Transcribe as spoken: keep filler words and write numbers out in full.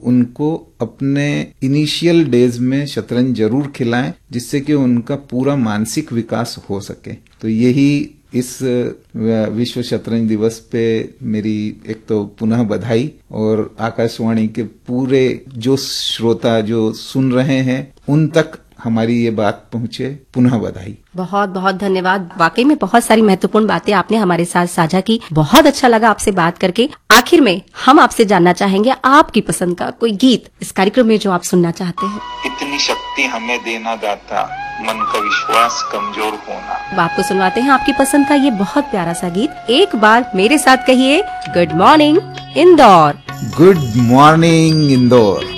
उनको अपने initial days में शतरंज जरूर खिलाएं, जिससे कि उनका पूरा मानसिक विकास हो सके। तो यही इस विश्व शतरंज दिवस पे मेरी एक तो पुनः बधाई, और आकाशवाणी के पूरे जो श्रोता जो सुन रहे हैं उन तक हमारी ये बात पहुंचे, पुनः बधाई। बहुत बहुत धन्यवाद। वाकई में बहुत सारी महत्वपूर्ण बातें आपने हमारे साथ साझा की। बहुत अच्छा लगा आपसे बात करके। आखिर में हम आपसे जानना चाहेंगे आपकी पसंद का कोई गीत इस कार्यक्रम में जो आप सुनना चाहते हैं। इतनी शक्ति हमें देना दाता, मन का विश्वास कमजोर होना। अब आपको सुनवाते हैं आपकी पसंद का ये बहुत प्यारा सा गीत। एक बार मेरे साथ कहिए, good morning Indore. Good morning Indore.